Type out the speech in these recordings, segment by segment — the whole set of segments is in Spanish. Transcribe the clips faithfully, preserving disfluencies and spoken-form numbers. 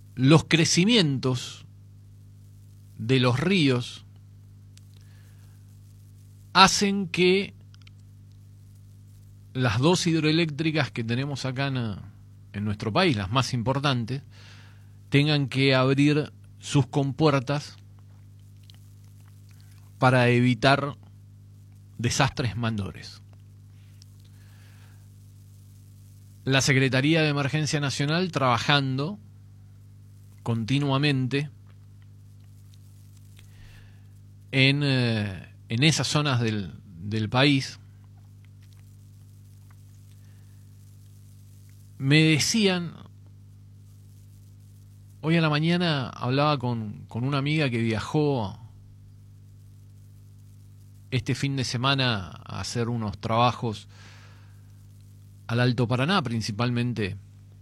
los crecimientos de los ríos hacen que las dos hidroeléctricas que tenemos acá en, en nuestro país, las más importantes, tengan que abrir sus compuertas para evitar desastres mayores. La Secretaría de Emergencia Nacional trabajando continuamente en, eh, en esas zonas del, del país. Me decían, hoy a la mañana hablaba con, con una amiga que viajó este fin de semana a hacer unos trabajos al Alto Paraná, principalmente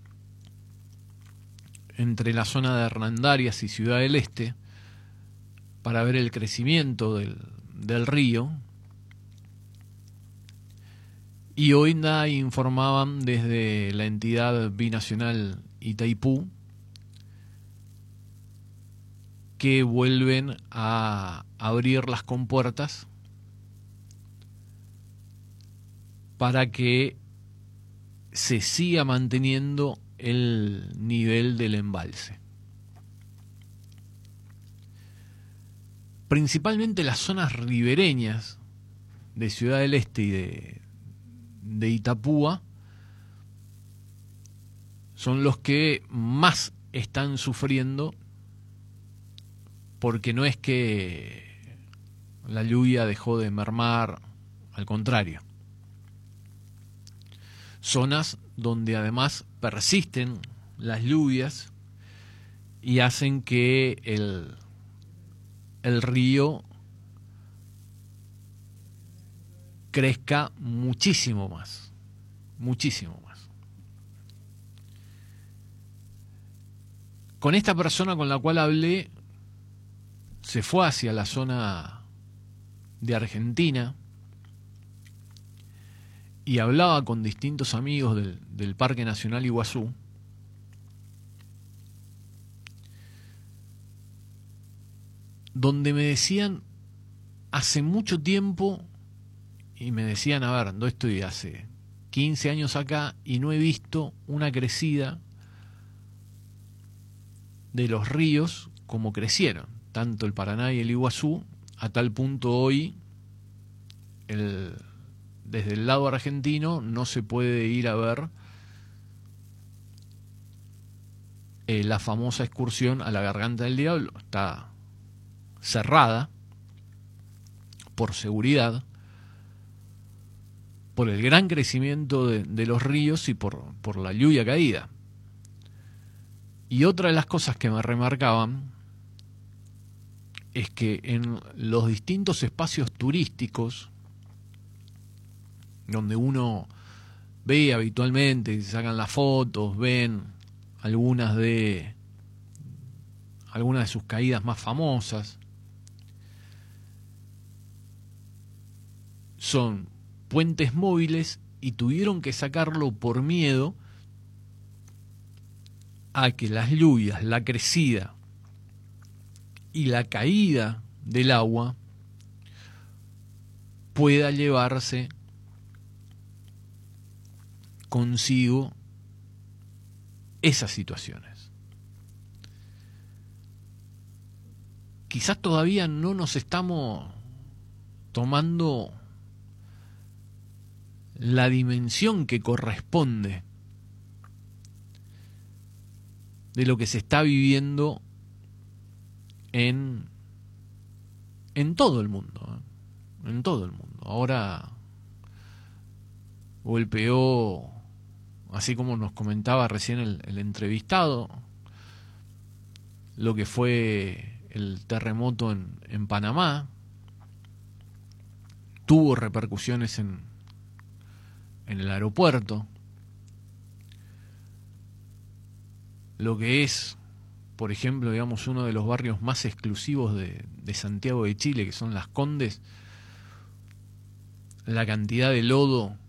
entre la zona de Hernandarias y Ciudad del Este, para ver el crecimiento del, del río. Y hoy nada informaban desde la entidad binacional Itaipú que vuelven a abrir las compuertas para que se siga manteniendo el nivel del embalse. Principalmente las zonas ribereñas de Ciudad del Este y de, de Itapúa son los que más están sufriendo, porque no es que la lluvia dejó de mermar, al contrario. Zonas donde además persisten las lluvias y hacen que el, el río crezca muchísimo más, muchísimo más. Con esta persona con la cual hablé, se fue hacia la zona de Argentina y hablaba con distintos amigos del, del Parque Nacional Iguazú, donde me decían hace mucho tiempo, y me decían, a ver, no estoy hace quince años acá y no he visto una crecida de los ríos como crecieron, tanto el Paraná y el Iguazú, a tal punto hoy el... desde el lado argentino no se puede ir a ver eh, la famosa excursión a la Garganta del Diablo. Está cerrada por seguridad, por el gran crecimiento de, de los ríos y por, por la lluvia caída. Y otra de las cosas que me remarcaban es que en los distintos espacios turísticos donde uno ve habitualmente, se sacan las fotos, ven algunas de algunas de sus caídas más famosas, son puentes móviles y tuvieron que sacarlo por miedo a que las lluvias, la crecida y la caída del agua pueda llevarse consigo esas situaciones. Quizás todavía no nos estamos tomando la dimensión que corresponde de lo que se está viviendo en en todo el mundo, ¿eh? En todo el mundo. Ahora golpeó, así como nos comentaba recién el, el entrevistado, lo que fue el terremoto en, en Panamá, tuvo repercusiones en, en el aeropuerto, lo que es, por ejemplo, digamos, uno de los barrios más exclusivos de, de Santiago de Chile, que son Las Condes, la cantidad de lodo